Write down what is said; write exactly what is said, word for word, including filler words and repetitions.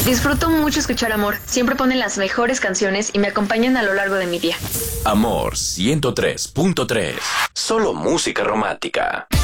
Disfruto mucho escuchar Amor. Siempre ponen las mejores canciones y me acompañan a lo largo de mi día. Amor ciento tres punto tres. Solo música romántica.